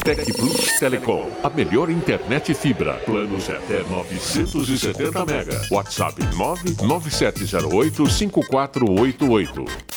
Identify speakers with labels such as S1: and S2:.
S1: Tec Plus Telecom, a melhor internet fibra. Planos até 970 mega. WhatsApp 997085488.